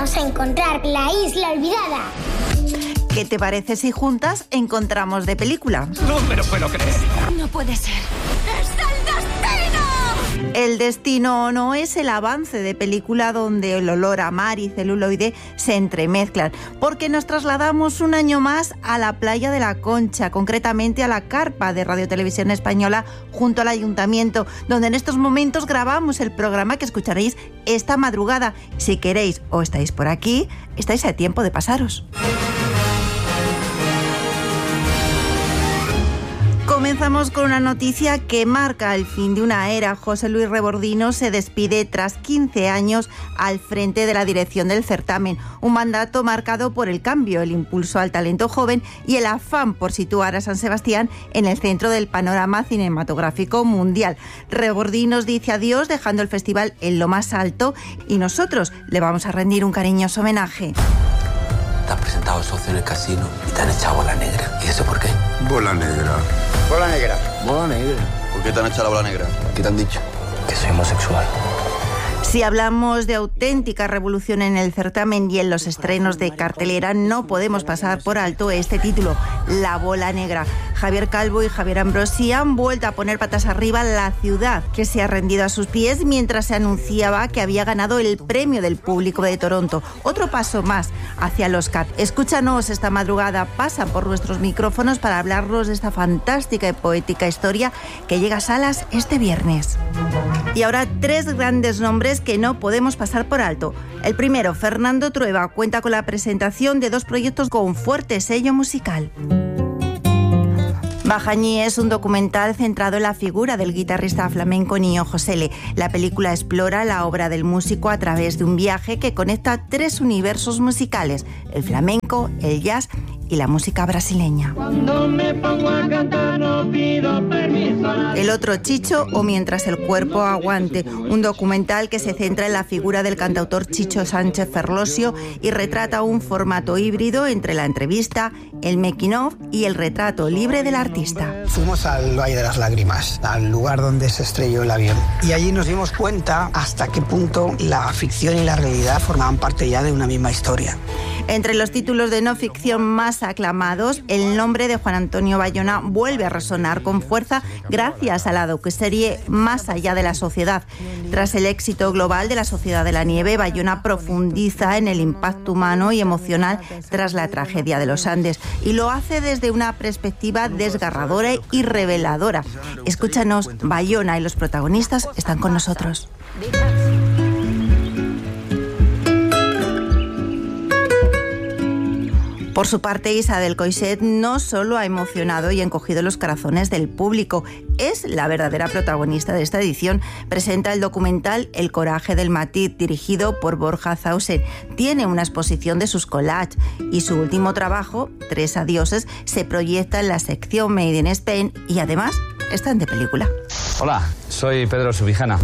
Vamos a encontrar la isla olvidada. ¿Qué te parece si juntas encontramos de película? No me lo puedo creer. No puede ser. ¡Es el destino! El destino no es el avance de película donde el olor a mar y celuloide se entremezclan, porque nos trasladamos un año más a la playa de La Concha, concretamente a la carpa de Radio Televisión Española junto al Ayuntamiento, donde en estos momentos grabamos el programa que escucharéis esta madrugada. Si queréis o estáis por aquí, estáis a tiempo de pasaros. Comenzamos con una noticia que marca el fin de una era. José Luis Rebordino se despide tras 15 años al frente de la dirección del certamen. Un mandato marcado por el cambio, el impulso al talento joven y el afán por situar a San Sebastián en el centro del panorama cinematográfico mundial. Rebordino nos dice adiós dejando el festival en lo más alto y nosotros le vamos a rendir un cariñoso homenaje. Te has presentado socio en el casino y te han echado bola negra. ¿Y eso por qué? Bola negra. Bola negra. Bola negra. ¿Por qué te han echado la bola negra? ¿Qué te han dicho? Que soy homosexual. Si hablamos de auténtica revolución en el certamen y en los estrenos de cartelera, no podemos pasar por alto este título, La Bola Negra. Javier Calvo y Javier Ambrosi han vuelto a poner patas arriba la ciudad, que se ha rendido a sus pies mientras se anunciaba que había ganado el premio del público de Toronto. Otro paso más hacia el Oscar. Escúchanos esta madrugada, pasa por nuestros micrófonos para hablarnos de esta fantástica y poética historia que llega a salas este viernes. Y ahora 3 grandes nombres que no podemos pasar por alto. El primero, Fernando Trueba, cuenta con la presentación de 2 proyectos con fuerte sello musical. Bajañí es un documental centrado en la figura del guitarrista flamenco Niño Josele. La película explora la obra del músico a través de un viaje que conecta 3 universos musicales, el flamenco, el jazz y la música brasileña. Cuando me pongo a cantar no pido permiso a nadie. El otro, Chicho o Mientras el cuerpo aguante, un documental que se centra en la figura del cantautor Chicho Sánchez Ferlosio y retrata un formato híbrido entre la entrevista, el making of y el retrato libre del artista. Fuimos al Valle de las Lágrimas, al lugar donde se estrelló el avión. Y allí nos dimos cuenta hasta qué punto la ficción y la realidad formaban parte ya de una misma historia. Entre los títulos de no ficción más aclamados, el nombre de Juan Antonio Bayona vuelve a resonar con fuerza gracias a la docuserie Más allá de la sociedad. Tras el éxito global de La Sociedad de la Nieve, Bayona profundiza en el impacto humano y emocional tras la tragedia de los Andes y lo hace desde una perspectiva desgarradora y reveladora. Escúchanos, Bayona y los protagonistas están con nosotros. Por su parte, Isabel Coixet no solo ha emocionado y encogido los corazones del público, es la verdadera protagonista de esta edición. Presenta el documental El coraje del matiz, dirigido por Borja Zausen. Tiene una exposición de sus collages y su último trabajo, 3 adioses, se proyecta en la sección Made in Spain y además está en de película. Hola, soy Pedro Subijana.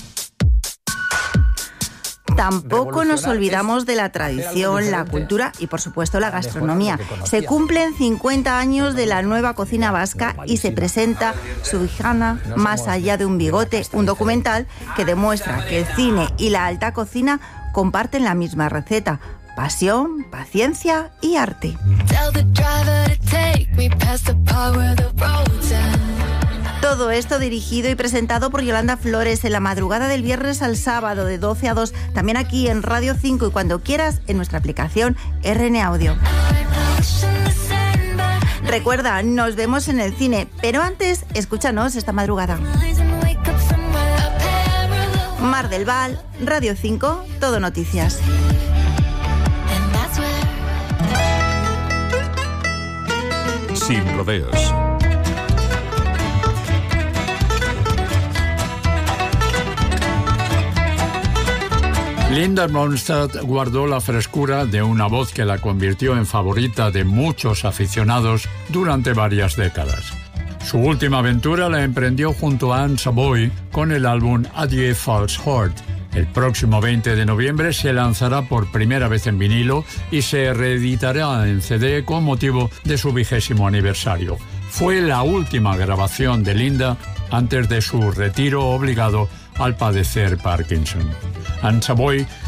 Tampoco nos olvidamos de la tradición, la cultura y, por supuesto, la gastronomía. Se cumplen 50 años de la nueva cocina vasca y se presenta Subijana, Más allá de un bigote, un documental que demuestra que el cine y la alta cocina comparten la misma receta: pasión, paciencia y arte. Todo esto dirigido y presentado por Yolanda Flores en la madrugada del viernes al sábado de 12 a 2, también aquí en Radio 5 y cuando quieras en nuestra aplicación RN Audio. Recuerda, nos vemos en el cine, pero antes, escúchanos esta madrugada. Mar del Val, Radio 5, Todo Noticias. Sin rodeos. Linda Ronstadt guardó la frescura de una voz que la convirtió en favorita de muchos aficionados durante varias décadas. Su última aventura la emprendió junto a Anne Savoy con el álbum Adieu False Heart. El próximo 20 de noviembre se lanzará por primera vez en vinilo y se reeditará en CD con motivo de su 20º aniversario. Fue la última grabación de Linda antes de su retiro obligado al padecer Parkinson. Anne Savoy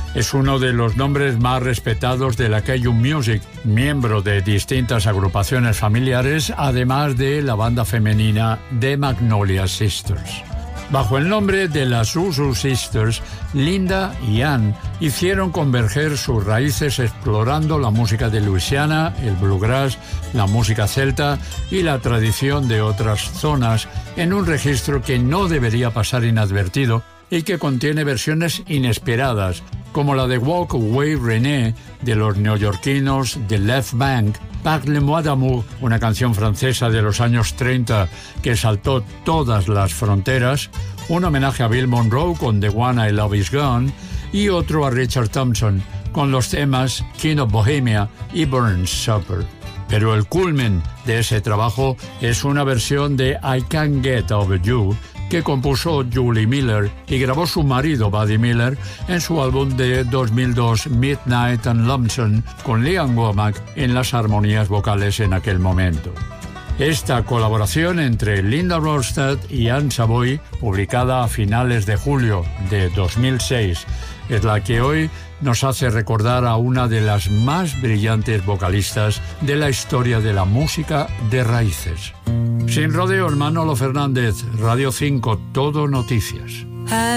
Es uno de los nombres más respetados de la Cajun Music, miembro de distintas agrupaciones familiares, además de la banda femenina The Magnolia Sisters. Bajo el nombre de las Zuzu Sisters, Linda y Ann hicieron converger sus raíces explorando la música de Luisiana, el bluegrass, la música celta y la tradición de otras zonas en un registro que no debería pasar inadvertido y que contiene versiones inesperadas, como la de Walk Away René de los neoyorquinos The Left Bank, Parle-moi d'amour, una canción francesa de los años 30 que saltó todas las fronteras, un homenaje a Bill Monroe con The One I Love Is Gone y otro a Richard Thompson con los temas King of Bohemia y Burns Supper. Pero el culmen de ese trabajo es una versión de I Can't Get Over You que compuso Julie Miller y grabó su marido Buddy Miller en su álbum de 2002 Midnight and Lonesome con Liam Womack en las armonías vocales en aquel momento. Esta colaboración entre Linda Ronstadt y Ann Savoy, publicada a finales de julio de 2006, es la que hoy nos hace recordar a una de las más brillantes vocalistas de la historia de la música de raíces. Sin rodeos, Manolo Fernández, Radio 5, Todo Noticias.